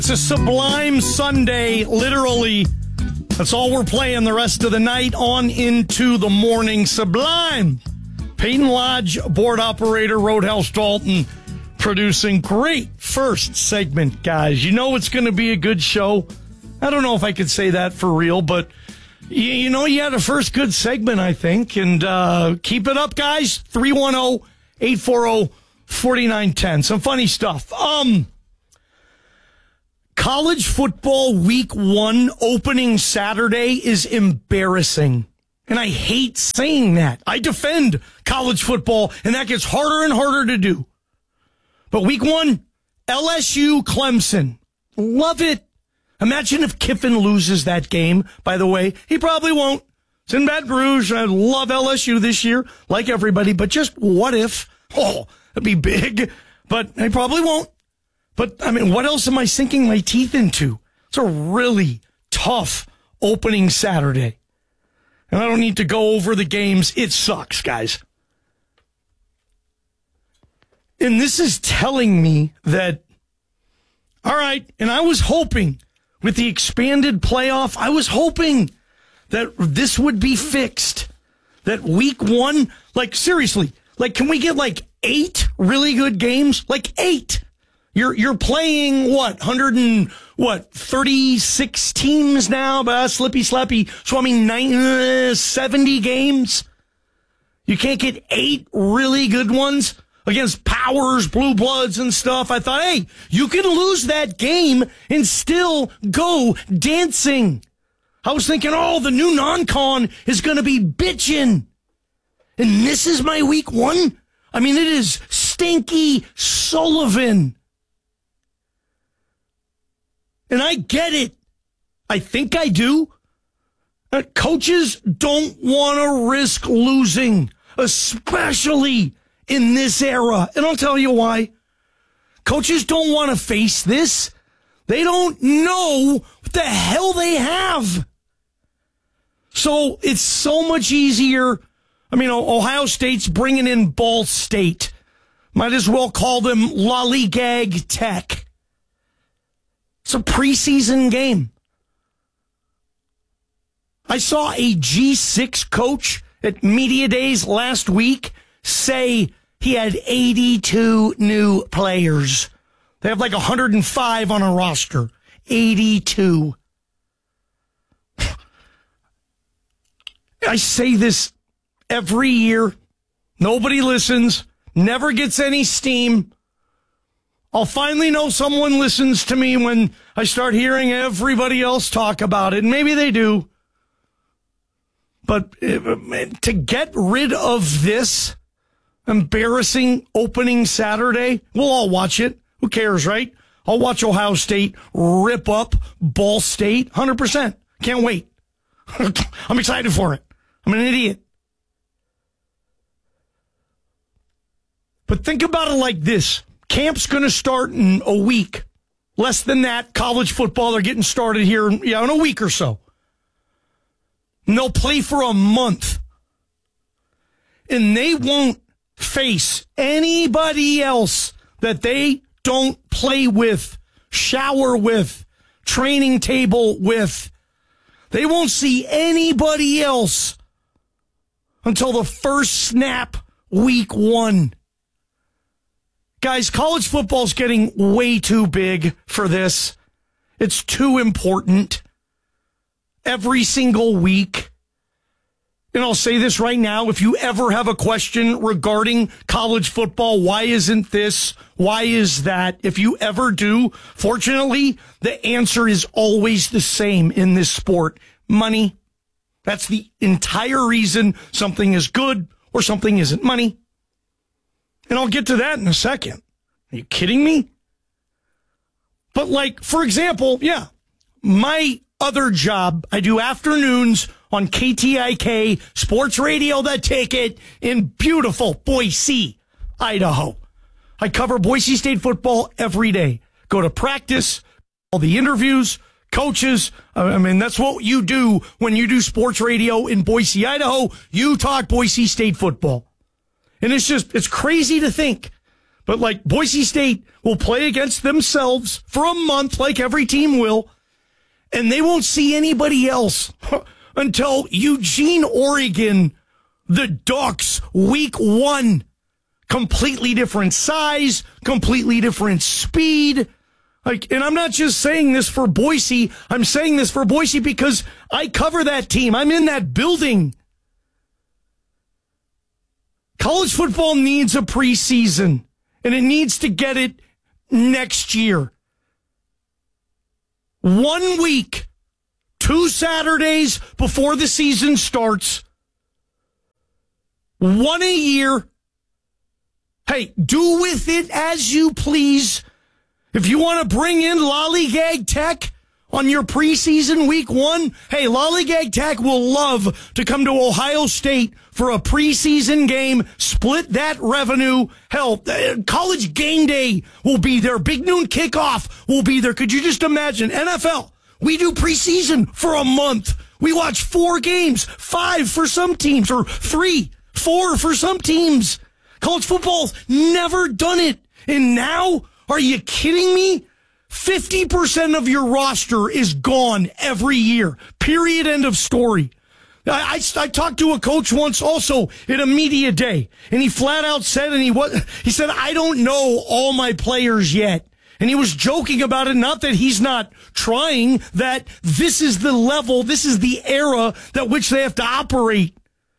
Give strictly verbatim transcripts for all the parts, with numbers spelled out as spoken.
It's a sublime Sunday, literally. That's all we're playing the rest of the night on into the morning. Sublime. Peyton Lodge, board operator, Roadhouse Dalton, producing. Great first segment, guys. You know it's going to be a good show. I don't know if I could say that for real, but you, you know you had a first good segment, I think. And uh, keep it up, guys. three one zero, eight four zero, four nine one zero. Some funny stuff. Um... College football week one opening Saturday is embarrassing. And I hate saying that. I defend college football, and that gets harder and harder to do. But week one, L S U Clemson. Love it. Imagine if Kiffin loses that game, by the way. He probably won't. It's in Baton Rouge. I love L S U this year, like everybody. But just what if? Oh, that'd be big. But he probably won't. But, I mean, what else am I sinking my teeth into? It's a really tough opening Saturday. And I don't need to go over the games. It sucks, guys. And this is telling me that, all right, and I was hoping with the expanded playoff, I was hoping that this would be fixed. That week one, like, seriously, like, can we get, like, eight really good games? Like, eight. You're you're playing, what, one hundred and, what, thirty-six teams now? But slippy slappy. So, I mean, nine, uh, seventy games? You can't get eight really good ones against Powers, Blue Bloods, and stuff. I thought, hey, you can lose that game and still go dancing. I was thinking, oh, the new non-con is going to be bitchin'. And this is my week one? I mean, it is Stinky Sullivan. And I get it. I think I do. Uh, coaches don't want to risk losing, especially in this era. And I'll tell you why. Coaches don't want to face this. They don't know what the hell they have. So it's so much easier. I mean, Ohio State's bringing in Ball State. Might as well call them Lollygag Tech. It's a preseason game. I saw a G six coach at Media Days last week say he had eighty-two new players. They have like one hundred five on a roster. eighty-two. I say this every year. Nobody listens. Never gets any steam. I'll finally know someone listens to me when I start hearing everybody else talk about it. And maybe they do. But to get rid of this embarrassing opening Saturday, we'll all watch it. Who cares, right? I'll watch Ohio State rip up Ball State. one hundred percent. Can't wait. I'm excited for it. I'm an idiot. But think about it like this. Camp's going to start in a week. Less than that, college football, they're getting started here yeah, in a week or so. And they'll play for a month. And they won't face anybody else that they don't play with, shower with, training table with. They won't see anybody else until the first snap week one. Guys, college football's getting way too big for this. It's too important. Every single week. And I'll say this right now. If you ever have a question regarding college football, why isn't this? Why is that? If you ever do, fortunately, the answer is always the same in this sport. Money. That's the entire reason something is good or something isn't. Money. And I'll get to that in a second. Are you kidding me? But like, for example, yeah, my other job, I do afternoons on K T I K, Sports Radio The Ticket in beautiful Boise, Idaho. I cover Boise State football every day. Go to practice, all the interviews, coaches. I mean, that's what you do when you do sports radio in Boise, Idaho. You talk Boise State football. And it's just, it's crazy to think But like Boise State will play against themselves for a month, like every team will, and they won't see anybody else until Eugene, Oregon, the Ducks, week one. Completely different size, completely different speed. Like, and I'm not just saying this for Boise. I'm saying this for Boise because I cover that team. I'm in that building. College football needs a preseason, and it needs to get it next year. One week, two Saturdays before the season starts. One a year. Hey, do with it as you please. If you want to bring in Lollygag Tech on your preseason week one, hey, Lollygag Tech will love to come to Ohio State for a preseason game, split that revenue. Hell, College Game Day will be there. Big Noon Kickoff will be there. Could you just imagine? N F L, we do preseason for a month. We watch four games, five for some teams, or three, four for some teams. College football's never done it. And now, are you kidding me? fifty percent of your roster is gone every year. Period. End of story. I, I, I talked to a coach once also at a media day, and he flat out said, and he was, he said, I don't know all my players yet. And he was joking about it, not that he's not trying, that this is the level, this is the era that which they have to operate.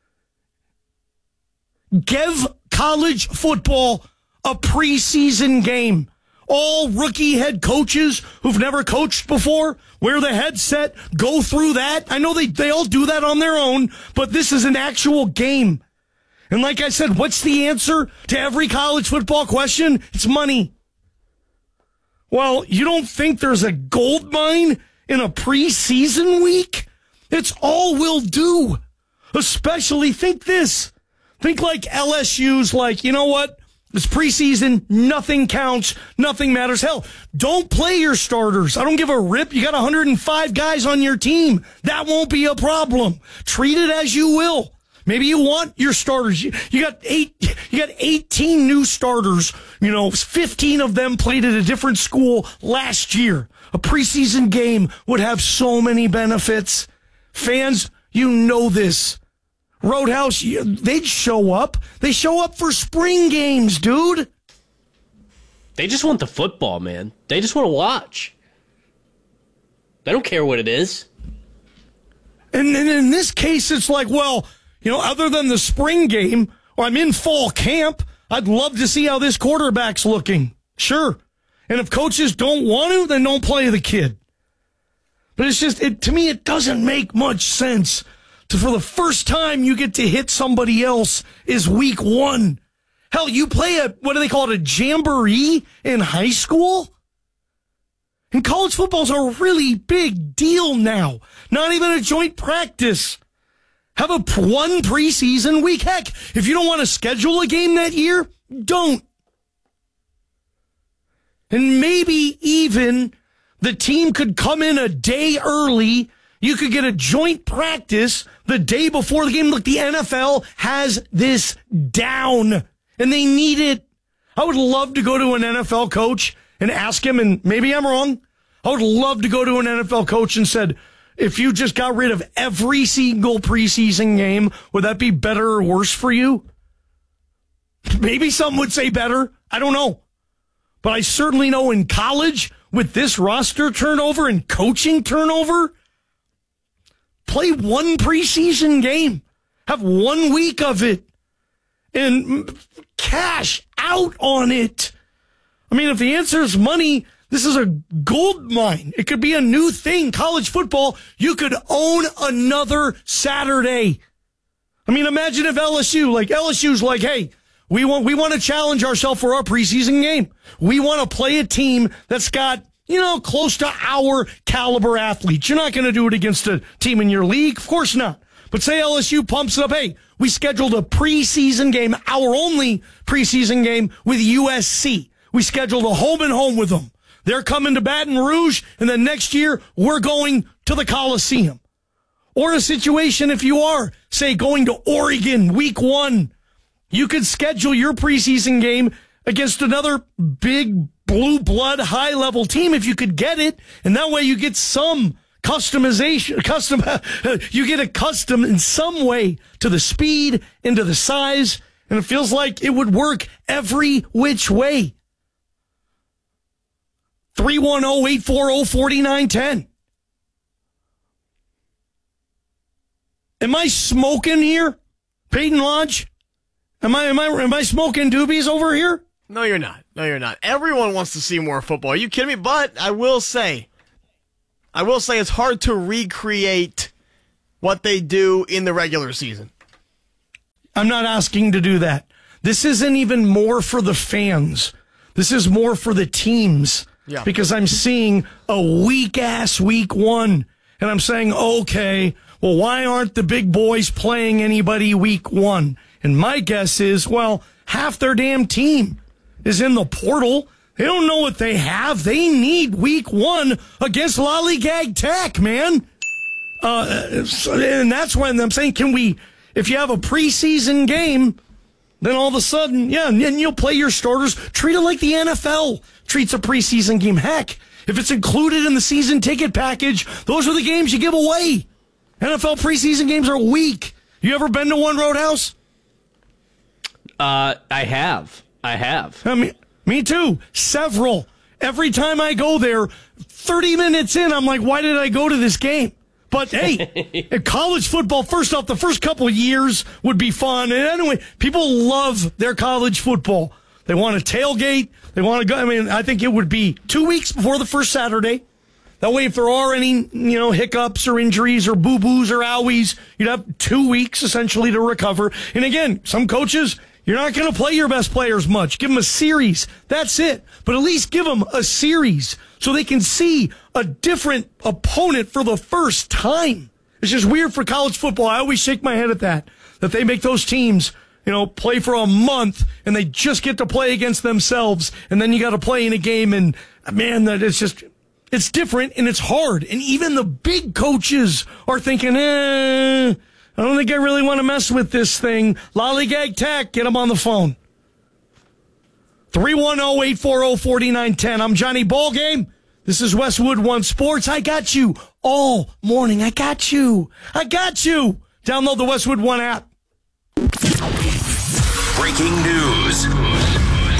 Give college football a preseason game. All rookie head coaches who've never coached before, wear the headset, go through that. I know they, they all do that on their own, but this is an actual game. And like I said, what's the answer to every college football question? It's money. Well, you don't think there's a gold mine in a preseason week? It's all we'll do. Especially, think this. Think like L S U's like, you know what? It's preseason. Nothing counts. Nothing matters. Hell, don't play your starters. I don't give a rip. You got one hundred five guys on your team. That won't be a problem. Treat it as you will. Maybe you want your starters. You, you got eight, you got eighteen new starters. You know, fifteen of them played at a different school last year. A preseason game would have so many benefits. Fans, you know this. Roadhouse, they'd show up. They show up for spring games, dude. They just want the football, man. They just want to watch. They don't care what it is. And, and in this case, it's like, well, you know, other than the spring game, or I'm in fall camp, I'd love to see how this quarterback's looking. Sure. And if coaches don't want to, then don't play the kid. But it's just, it, to me, it doesn't make much sense. To, for the first time you get to hit somebody else is week one. Hell, you play a, what do they call it, a jamboree in high school? And college football's a really big deal now. Not even a joint practice. Have a one preseason week. Heck, if you don't want to schedule a game that year, don't. And maybe even the team could come in a day early. You could get a joint practice the day before the game. Look, the N F L has this down, and they need it. I would love to go to an N F L coach and ask him, and maybe I'm wrong. I would love to go to an N F L coach and said, if you just got rid of every single preseason game, would that be better or worse for you? Maybe some would say better. I don't know. But I certainly know in college, with this roster turnover and coaching turnover, play one preseason game. Have one week of it. And cash out on it. I mean, if the answer is money, this is a gold mine. It could be a new thing. College football, you could own another Saturday. I mean, imagine if L S U, like L S U's like, hey, we want, we want to challenge ourselves for our preseason game. We want to play a team that's got, you know, close to our caliber athletes. You're not going to do it against a team in your league. Of course not. But say L S U pumps it up. Hey, we scheduled a preseason game, our only preseason game with U S C. We scheduled a home and home with them. They're coming to Baton Rouge, and then next year we're going to the Coliseum. Or a situation if you are, say, going to Oregon week one. You could schedule your preseason game against another big blue blood high level team if you could get it. And that way you get some customization, custom, you get accustomed in some way to the speed and to the size. And it feels like it would work every which way. three one zero, eight four zero, four nine one zero. Am I smoking here, Peyton Lodge? Am I am I am I smoking doobies over here? No, you're not. No, you're not. Everyone wants to see more football. Are you kidding me? But I will say, I will say it's hard to recreate what they do in the regular season. I'm not asking to do that. This isn't even more for the fans. This is more for the teams. Yeah. Because I'm seeing a weak-ass week one. And I'm saying, okay, well, why aren't the big boys playing anybody week one? And my guess is, well, half their damn team is in the portal. They don't know what they have. They need week one against Lollygag Tech, man. Uh, and that's when I'm saying, can we, if you have a preseason game, then all of a sudden, yeah, and you'll play your starters. Treat it like the N F L treats a preseason game. Heck, if it's included in the season ticket package, those are the games you give away. N F L preseason games are weak. You ever been to one, Roadhouse? Uh, I have. I have. I mean, me too. Several. Every time I go there, thirty minutes in, I'm like, why did I go to this game? But hey, college football, first off, the first couple of years would be fun. And anyway, people love their college football. They want to tailgate. They want to go. I mean, I think it would be two weeks before the first Saturday. That way, if there are any, you know, hiccups or injuries or boo-boos or owies, you'd have two weeks essentially to recover. And again, some coaches, you're not going to play your best players much. Give them a series. That's it. But at least give them a series so they can see a different opponent for the first time. It's just weird for college football. I always shake my head at that, that they make those teams, you know, play for a month and they just get to play against themselves. And then you got to play in a game. And man, that it's just, it's different and it's hard. And even the big coaches are thinking, eh, I don't think I really want to mess with this thing. Lollygag Tech, get them on the phone. three one zero, eight four zero, four nine one zero. I'm Johnny Ballgame. This is Westwood One Sports. I got you all morning. I got you. I got you. Download the Westwood One app. Breaking news.